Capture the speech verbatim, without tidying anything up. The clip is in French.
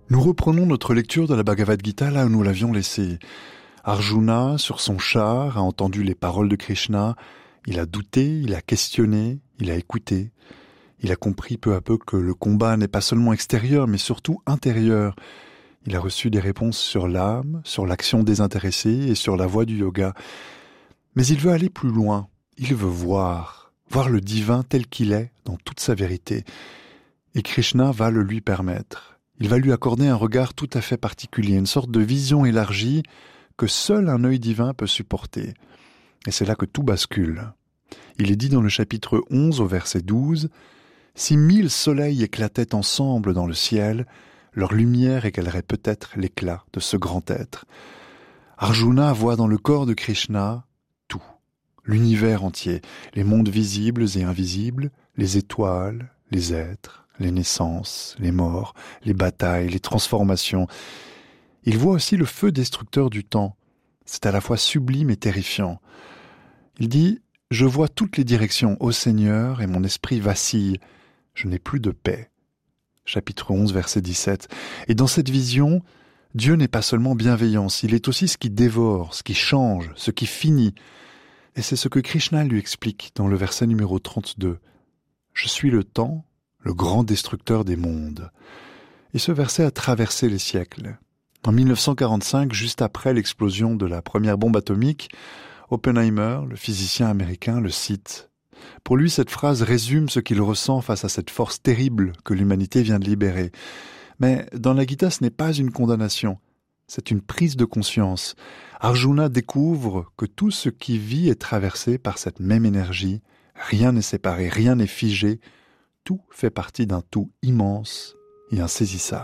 Nous reprenons notre lecture de la Bhagavad Gita là où nous l'avions laissée. Arjuna, sur son char, a entendu les paroles de Krishna. Il a douté, il a questionné, il a écouté. Il a compris peu à peu que le combat n'est pas seulement extérieur, mais surtout intérieur. Il a reçu des réponses sur l'âme, sur l'action désintéressée et sur la voie du yoga. Mais il veut aller plus loin. Il veut voir, voir le divin tel qu'il est, dans toute sa vérité. Et Krishna va le lui permettre. Il va lui accorder un regard tout à fait particulier, une sorte de vision élargie que seul un œil divin peut supporter. Et c'est là que tout bascule. Il est dit dans le chapitre onze au verset douze, « Si mille soleils éclataient ensemble dans le ciel, leur lumière égalerait peut-être l'éclat de ce grand être. » Arjuna voit dans le corps de Krishna tout, l'univers entier, les mondes visibles et invisibles, les étoiles, les êtres, les naissances, les morts, les batailles, les transformations. Il voit aussi le feu destructeur du temps. C'est à la fois sublime et terrifiant. Il dit « Je vois toutes les directions, ô Seigneur, et mon esprit vacille. Je n'ai plus de paix. » Chapitre onze, verset dix-sept. Et dans cette vision, Dieu n'est pas seulement bienveillance, il est aussi ce qui dévore, ce qui change, ce qui finit. Et c'est ce que Krishna lui explique dans le verset numéro trente-deux. « Je suis le temps, le grand destructeur des mondes. » Et ce verset a traversé les siècles. En mille neuf cent quarante-cinq, juste après l'explosion de la première bombe atomique, Oppenheimer, le physicien américain, le cite. Pour lui, cette phrase résume ce qu'il ressent face à cette force terrible que l'humanité vient de libérer. Mais dans la Gita, ce n'est pas une condamnation, c'est une prise de conscience. Arjuna découvre que tout ce qui vit est traversé par cette même énergie. Rien n'est séparé, rien n'est figé. Tout fait partie d'un tout immense et insaisissable.